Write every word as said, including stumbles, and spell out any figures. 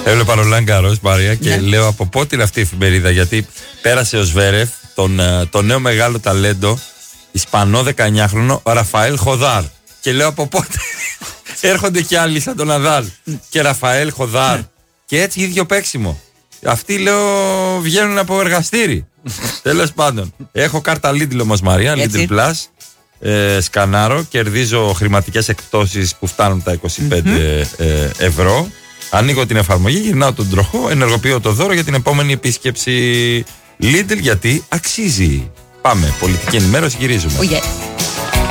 Έβλεπα Ρολάν Γκαρός, Μαρία, και Ναι. λέω από πότε είναι αυτή η εφημερίδα. Γιατί πέρασε ο Σβέρεφ, τον, ε, τον νέο μεγάλο ταλέντο, Ισπανό δεκαεννιάχρονο, Ραφαέλ Χοδάρ. Και λέω από πότε έρχονται κι άλλοι σαν τον Ναδάλ και Ραφαέλ Χοδάρ. Και έτσι ίδιο παίξιμο. Αυτοί, λέω, βγαίνουν από εργαστήρι. Τέλος πάντων. Έχω κάρτα Lidl όμως, Μαρία, Έτσι. Lidl Plus. Ε, σκανάρω, κερδίζω χρηματικές εκπτώσεις που φτάνουν τα είκοσι πέντε ε, ευρώ. Ανοίγω την εφαρμογή, γυρνάω τον τροχό, ενεργοποιώ το δώρο για την επόμενη επίσκεψη Lidl, γιατί αξίζει. Πάμε, πολιτική ενημέρωση, γυρίζουμε. Oh yeah.